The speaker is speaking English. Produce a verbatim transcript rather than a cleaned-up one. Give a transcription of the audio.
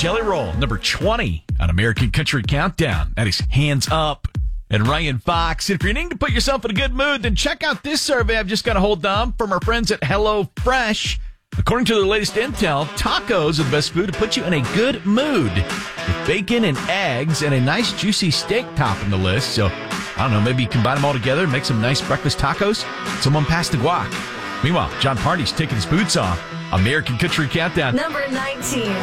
Jelly Roll, number twenty on American Country Countdown. That is Hands Up and Ryan Fox. If you're needing to put yourself in a good mood, then check out this survey I've just got a hold of from our friends at HelloFresh. According to their latest intel, tacos are the best food to put you in a good mood. With bacon and eggs and a nice juicy steak topping the list. So, I don't know, maybe you combine them all together and make some nice breakfast tacos. Someone pass the guac. Meanwhile, John Party's taking his boots off. American Country Countdown. Number nineteen.